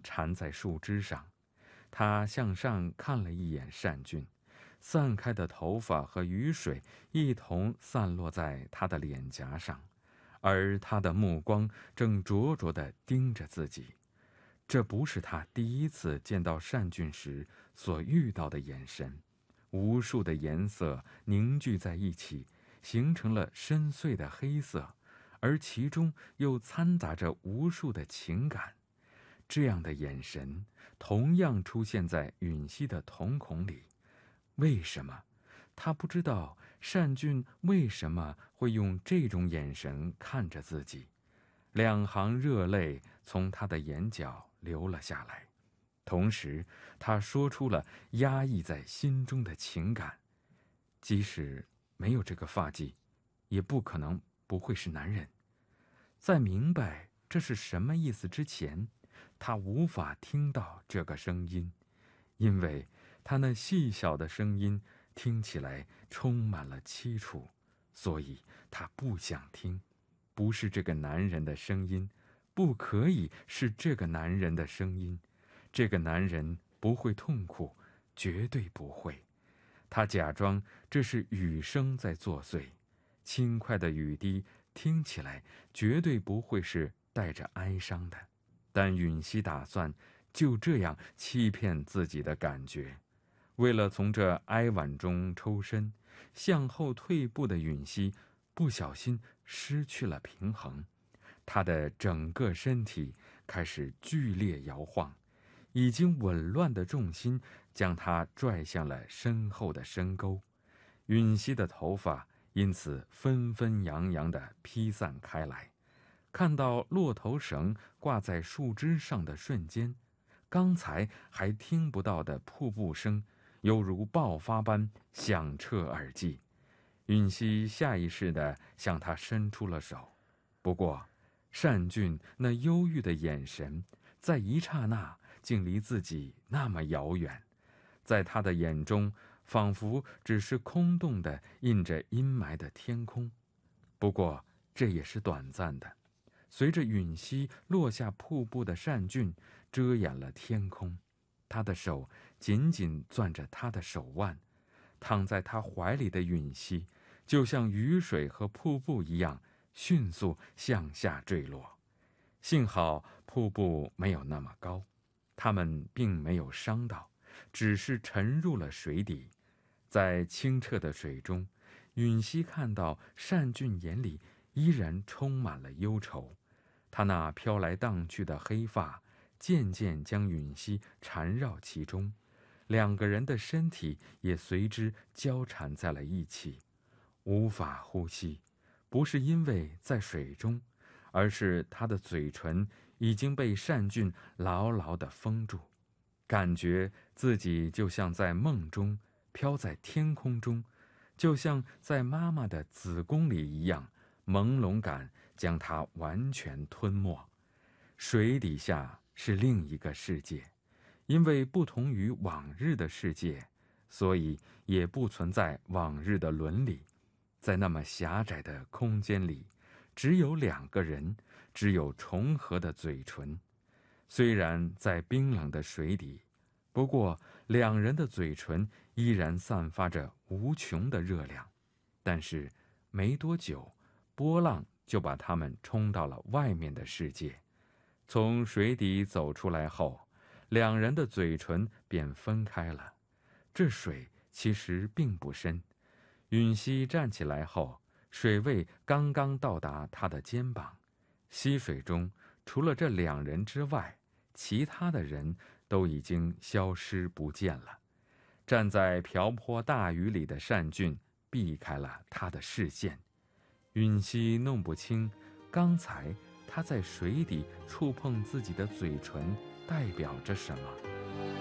缠在树枝上。他向上看了一眼单俊，散开的头发和雨水一同散落在他的脸颊上，而他的目光正灼灼地盯着自己。这不是他第一次见到单俊时所遇到的眼神，无数的颜色凝聚在一起，形成了深邃的黑色，而其中又掺杂着无数的情感。这样的眼神同样出现在允熙的瞳孔里。为什么？他不知道单俊为什么会用这种眼神看着自己。两行热泪从他的眼角流了下来，同时他说出了压抑在心中的情感。即使没有这个发髻，也不可能不会是男人。在明白这是什么意思之前，他无法听到这个声音，因为他那细小的声音听起来充满了凄楚，所以他不想听。不是这个男人的声音，不可以是这个男人的声音。这个男人不会痛苦，绝对不会。他假装这是雨声在作祟，轻快的雨滴听起来绝对不会是带着哀伤的。但允熙打算就这样欺骗自己的感觉。为了从这哀婉中抽身，向后退步的允熙不小心失去了平衡，她的整个身体开始剧烈摇晃，已经紊乱的重心将她拽向了身后的深沟。允熙的头发因此纷纷扬扬地披散开来。看到骆头绳挂在树枝上的瞬间，刚才还听不到的瀑布声犹如爆发般响彻耳际。允熙下意识地向他伸出了手，不过单俊那忧郁的眼神在一刹那竟离自己那么遥远，在他的眼中仿佛只是空洞的印着阴霾的天空。不过这也是短暂的，随着允熙落下瀑布的单俊遮掩了天空，他的手紧紧攥着他的手腕，躺在他怀里的允熙就像雨水和瀑布一样迅速向下坠落。幸好瀑布没有那么高，他们并没有伤到，只是沉入了水底。在清澈的水中，允熙看到单俊眼里依然充满了忧愁，他那飘来荡去的黑发渐渐将允熙缠绕其中，两个人的身体也随之交缠在了一起，无法呼吸。不是因为在水中，而是他的嘴唇已经被单俊牢牢地封住，感觉自己就像在梦中飘在天空中，就像在妈妈的子宫里一样，朦胧感将它完全吞没。水底下是另一个世界，因为不同于往日的世界，所以也不存在往日的伦理。在那么狭窄的空间里，只有两个人，只有重合的嘴唇。虽然在冰冷的水底，不过两人的嘴唇依然散发着无穷的热量。但是没多久，波浪就把他们冲到了外面的世界。从水底走出来后，两人的嘴唇便分开了。这水其实并不深，允熙站起来后，水位刚刚到达他的肩膀。溪水中除了这两人之外，其他的人都已经消失不见了。站在瓢泼大雨里的单俊避开了他的视线。允熙弄不清刚才他在水底触碰自己的嘴唇代表着什么。